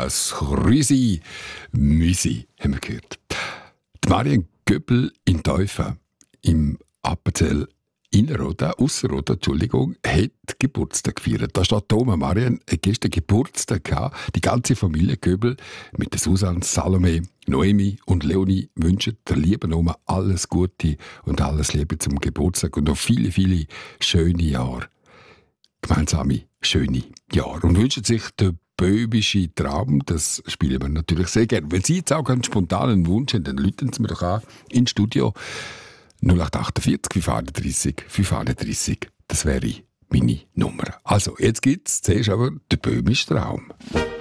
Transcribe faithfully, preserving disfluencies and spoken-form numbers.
das Rüsi Müsi, haben wir gehört. Die Marion Göppel in Teufen im Appenzell Innerrhoden, Ausserrhoden, Entschuldigung, hat Geburtstag gefeiert. Da steht Thomas Marion, hat gestern Geburtstag gehabt. Die ganze Familie Göppel mit der Susanne, Salome, Noemi und Leonie wünschen der lieben Oma alles Gute und alles Liebe zum Geburtstag und noch viele, viele schöne Jahre. Gemeinsame, schöne Jahre. Und wünschen sich den böbische Traum, das spielen wir natürlich sehr gerne. Wenn Sie jetzt auch einen spontanen Wunsch haben, dann rufen Sie mir doch an ins Studio null acht achtundvierzig fünf einunddreissig fünf einunddreissig. Das wäre meine Nummer. Also, jetzt gibt es zuerst aber den böhmischen Traum.